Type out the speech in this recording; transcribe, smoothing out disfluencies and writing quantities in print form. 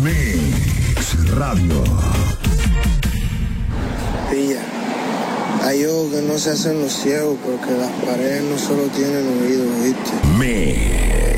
Mix Radio. Pilla, hay ojos que no se hacen los ciegos porque las paredes no solo tienen oídos, ¿viste? Mix.